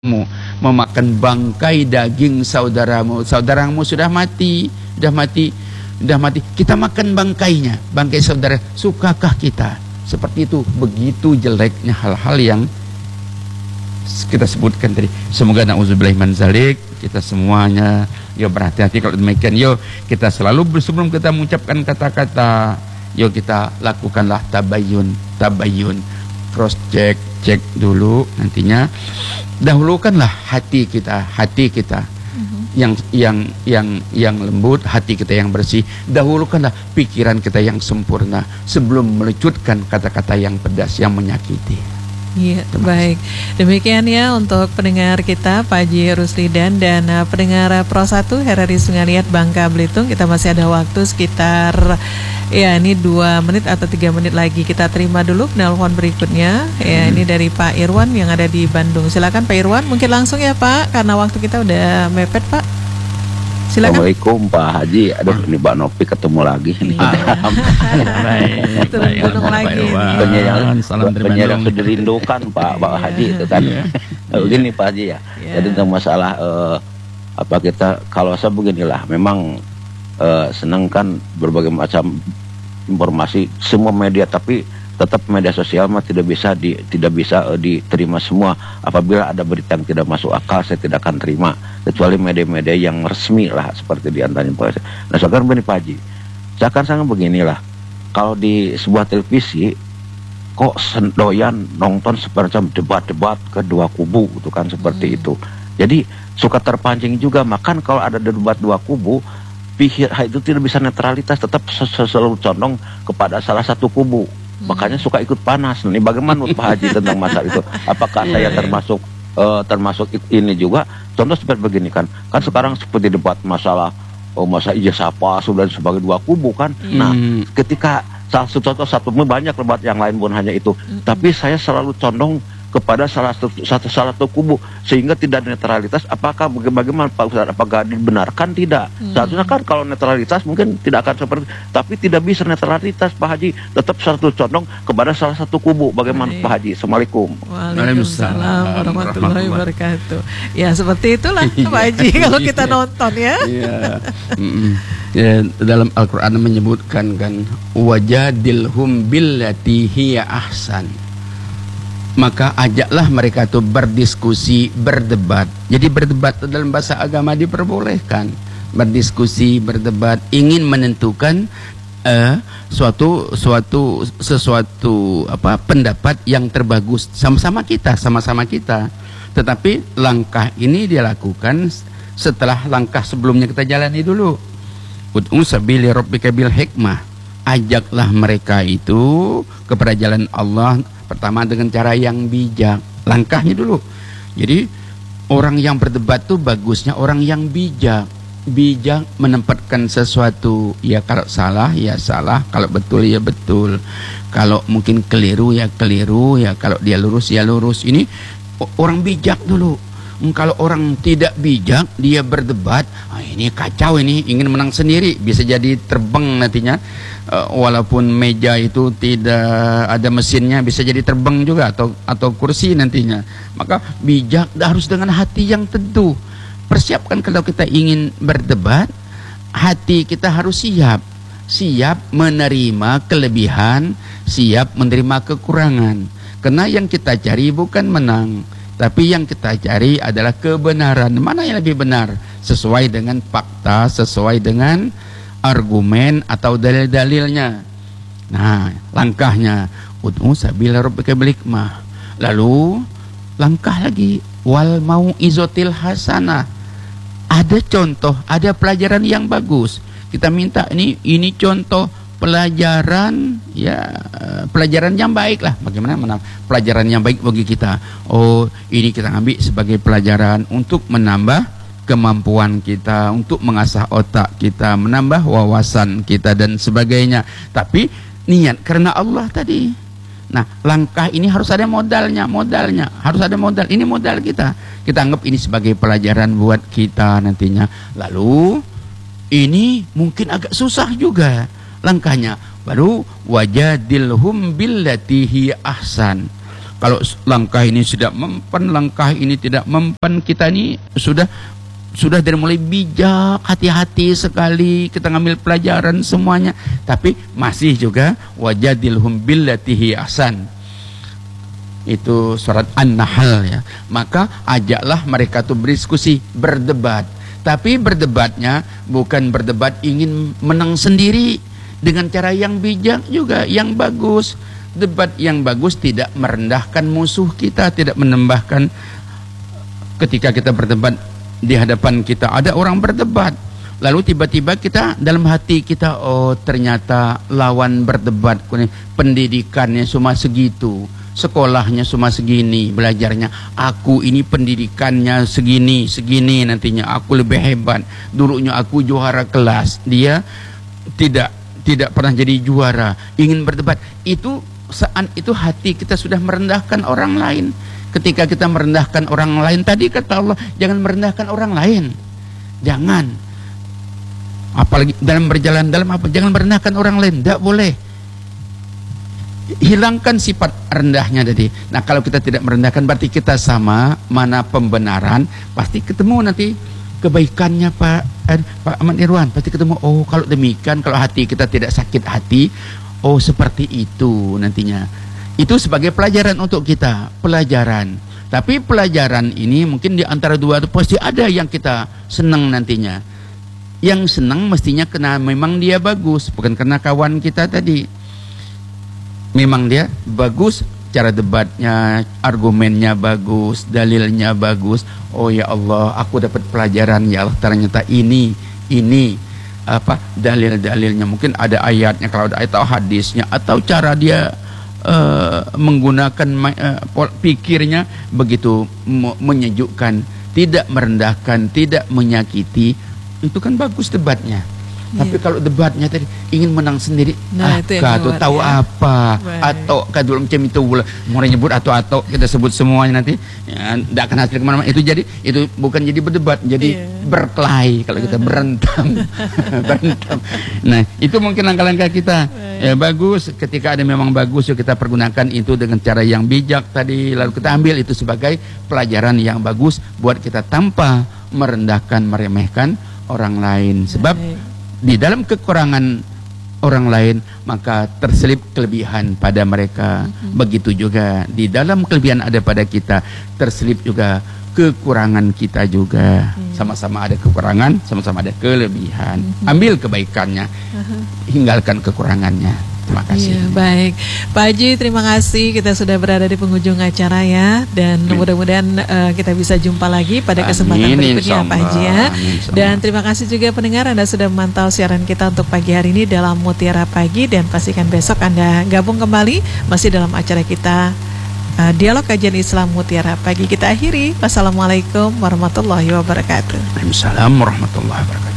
memakan bangkai daging saudaramu. Saudaramu sudah mati. Kita makan bangkai saudara. Sukakah kita? Seperti itu. Begitu jeleknya hal-hal yang kita sebutkan tadi. Semoga na'udzubillahi min dzalik, kita semuanya berhati-hati kalau demikian. Kita selalu sebelum kita mengucapkan kata-kata, kita lakukanlah tabayun, cross check dulu. Nantinya dahulukanlah hati kita yang lembut, hati kita yang bersih. Dahulukanlah pikiran kita yang sempurna sebelum melecutkan kata-kata yang pedas yang menyakiti. Iya, baik. Demikian ya untuk pendengar kita Pak Haji Ruslidan dan pendengar Pro 1 RRI Sungai Liat Bangka Belitung. Kita masih ada waktu sekitar ini 2 menit atau 3 menit lagi. Kita terima dulu penelpon berikutnya. Ini dari Pak Irwan yang ada di Bandung. Silakan Pak Irwan, mungkin langsung ya Pak, karena waktu kita udah mepet Pak. Silakan. Assalamualaikum Pak Haji. Aduh, ini Mbak Nopi ketemu lagi nih. Turun gunung lagi. Penyayang sudah dirindukan Pak Haji itu kan. Begini Pak Haji ya. Jadi tentang masalah kita, kalau saya beginilah, memang senang kan berbagai macam informasi semua media, tapi tetap media sosial mah tidak bisa diterima semua. Apabila ada berita yang tidak masuk akal, saya tidak akan terima, kecuali media-media yang resmi lah, seperti diantaranya. Nah sekarang begini Pak Haji, saya akan sangat beginilah, kalau di sebuah televisi kok sendoyan nonton semacam debat-debat kedua kubu itu kan, seperti itu. Jadi suka terpancing juga, makan kalau ada debat dua kubu, pikir itu tidak bisa netralitas, tetap selalu condong kepada salah satu kubu. Makanya suka ikut panas. Ini bagaimana menurut Pak Haji tentang masalah itu? Apakah saya termasuk ini juga? Contoh seperti begini kan sekarang seperti debat masalah masa ijazah palsu dan sebagai dua kubu kan. Nah, ketika satu banyak debat yang lain pun hanya itu. Tapi saya selalu condong kepada salah satu kubu sehingga tidak netralitas. Apakah bagaimana Pak Ustadz? Apakah dibenarkan? Tidak. Seharusnya kan kalau netralitas mungkin tidak akan seperti, tapi tidak bisa netralitas Pak Haji, tetap satu condong kepada salah satu kubu. Bagaimana Pak Haji? Assalamualaikum. Waalaikumsalam warahmatullahi wabarakatuh. Ya seperti itulah Pak Haji kalau kita nonton ya. Dalam Al-Quran menyebutkan kan, wajadilhum billati hiya ahsan. Maka ajaklah mereka itu berdiskusi, berdebat. Jadi berdebat dalam bahasa agama diperbolehkan. Berdiskusi, berdebat, ingin menentukan sesuatu pendapat yang terbagus sama-sama kita. Tetapi langkah ini dia lakukan setelah langkah sebelumnya kita jalani dulu. Ud'u sabili rabbika bil hikmah. Ajaklah mereka itu kepada jalan Allah pertama dengan cara yang bijak. Langkahnya dulu. Jadi orang yang berdebat tuh bagusnya orang yang bijak menempatkan sesuatu. Ya kalau salah ya salah, kalau betul ya betul, kalau mungkin keliru ya keliru, ya kalau dia lurus ya lurus. Ini orang bijak dulu. Kalau orang tidak bijak dia berdebat, ini kacau, ini ingin menang sendiri, bisa jadi terbang nantinya. Walaupun meja itu tidak ada mesinnya, bisa jadi terbang juga, atau kursi nantinya. Maka bijak harus dengan hati yang tentu. Persiapkan kalau kita ingin berdebat, hati kita harus siap menerima kelebihan, siap menerima kekurangan. Karena yang kita cari bukan menang, tapi yang kita cari adalah kebenaran. Mana yang lebih benar? Sesuai dengan fakta, sesuai dengan argumen atau dalil-dalilnya. Nah, langkahnya ud'u sabila rabbika bil hikmah. Lalu langkah lagi wal mau'izatil hasanah. Ada contoh, ada pelajaran yang bagus. Kita minta ini contoh pelajaran, ya pelajaran yang baik lah. Bagaimana pelajaran yang baik bagi kita? Oh, ini kita ambil sebagai pelajaran untuk menambah kemampuan kita, untuk mengasah otak kita, menambah wawasan kita dan sebagainya. Tapi niat karena Allah tadi. Nah, langkah ini harus ada modalnya harus ada modal. Ini modal kita. Kita anggap ini sebagai pelajaran buat kita nantinya. Lalu ini mungkin agak susah juga langkahnya. Baru wajadilhum billati hi ahsan. kalau langkah ini tidak mempan, langkah ini tidak mempan, kita ini sudah dari mulai bijak, hati-hati sekali, kita ngambil pelajaran semuanya, tapi masih juga wajadilhum billatihi ahsan. Itu surat An-Nahl ya. Maka ajaklah mereka tuh berdiskusi, berdebat. Tapi berdebatnya bukan berdebat ingin menang sendiri, dengan cara yang bijak juga, yang bagus. Debat yang bagus tidak merendahkan musuh kita, tidak menambahkan. Ketika kita berdebat, di hadapan kita ada orang berdebat, lalu tiba-tiba kita dalam hati kita, oh ternyata lawan berdebat pendidikannya cuma segitu, sekolahnya cuma segini, belajarnya, aku ini pendidikannya segini nantinya aku lebih hebat, dulunya aku juara kelas, dia tidak pernah jadi juara, ingin berdebat. Itu saat itu hati kita sudah merendahkan orang lain. Ketika kita merendahkan orang lain, tadi kata Allah, jangan merendahkan orang lain. Jangan. Apalagi dalam berjalan, jangan merendahkan orang lain. Tidak boleh. Hilangkan sifat rendahnya tadi. Nah, kalau kita tidak merendahkan, berarti kita sama. Mana pembenaran, pasti ketemu nanti kebaikannya Pak Ahmad Irwan. Pasti ketemu, oh kalau demikian, kalau hati kita tidak sakit hati, oh seperti itu nantinya. Itu sebagai pelajaran untuk kita, pelajaran. Tapi pelajaran ini mungkin di antara dua itu pasti ada yang kita senang nantinya. Yang senang mestinya karena memang dia bagus, bukan karena kawan kita tadi. Memang dia bagus, cara debatnya, argumennya bagus, dalilnya bagus. Oh ya Allah, aku dapat pelajaran ya Allah, ternyata ini apa dalil-dalilnya, mungkin ada ayatnya kalau ada ayat atau hadisnya, atau cara dia menggunakan pikirnya begitu menyejukkan, tidak merendahkan, tidak menyakiti. Itu kan bagus debatnya. Tapi kalau debatnya tadi ingin menang sendiri, kau tahu ya. Apa? Baik. Atau kadul macam itu mau nyebut atau kita sebut semuanya nanti, tidak akan hasil kemana-mana. Itu jadi, itu bukan jadi berdebat, jadi berkelahi kalau kita berentam. Nah, itu mungkin langkah-langkah kita. Ya, bagus. Ketika ada memang bagus, yuk kita pergunakan itu dengan cara yang bijak tadi. Lalu kita ambil itu sebagai pelajaran yang bagus buat kita tanpa merendahkan, meremehkan orang lain. Sebab di dalam kekurangan orang lain maka terselip kelebihan pada mereka. Begitu juga di dalam kelebihan ada pada kita, terselip juga kekurangan kita juga. Sama-sama ada kekurangan, sama-sama ada kelebihan. Ambil kebaikannya, tinggalkan kekurangannya. Terima kasih. Ya, baik, Pak Haji, terima kasih. Kita sudah berada di penghujung acara ya, dan mudah-mudahan kita bisa jumpa lagi pada kesempatan berikutnya, Pak Haji ya. Dan terima kasih juga pendengar, Anda sudah memantau siaran kita untuk pagi hari ini dalam Mutiara Pagi, dan pastikan besok Anda gabung kembali masih dalam acara kita Dialog Kajian Islam Mutiara Pagi. Kita akhiri. Wassalamualaikum warahmatullahi wabarakatuh. Waalaikumsalam warahmatullahi wabarakatuh.